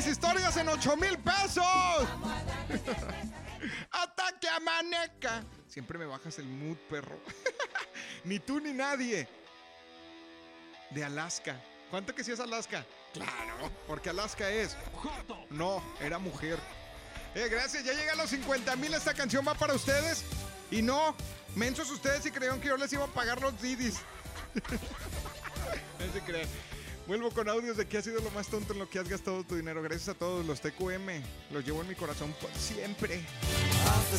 historias en 8,000 pesos. Ataque a Maneca. Siempre me bajas el mood, perro. Ni tú ni nadie. De Alaska. ¿Cuánto que sí es Alaska? Claro, porque Alaska es. No, era mujer. Gracias, ya llegan los 50,000. Esta canción va para ustedes. Y no, mensos ustedes si creyeron que yo les iba a pagar los didis. No se crean. Vuelvo con audios de qué ha sido lo más tonto en lo que has gastado tu dinero. Gracias a todos los TQM. Los llevo en mi corazón por siempre. Antes